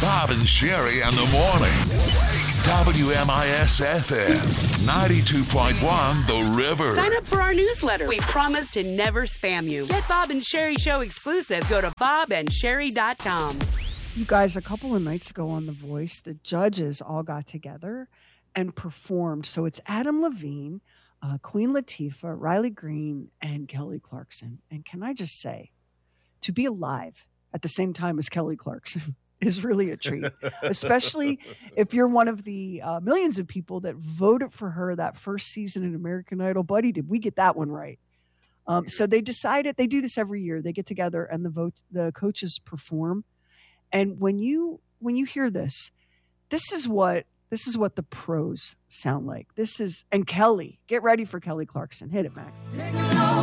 Bob and Sherry in the morning. WMIS-FM 92.1 The River. Sign up for our newsletter. We promise to never spam you. Get Bob and Sherry Show exclusives. Go to bobandsherry.com. You guys, a couple of nights ago on The Voice, the judges all got together and performed. So it's Adam Levine, Queen Latifah, Riley Green, and Kelly Clarkson. And can I just say, to be alive at the same time as Kelly Clarkson is really a treat, especially if you're one of the millions of people that voted for her that first season in American Idol. Buddy, did we get that one right? So they decided, they do this every year. They get together and the coaches perform. And when you hear this is what the pros sound like. And Kelly, get ready for Kelly Clarkson. Hit it, Max.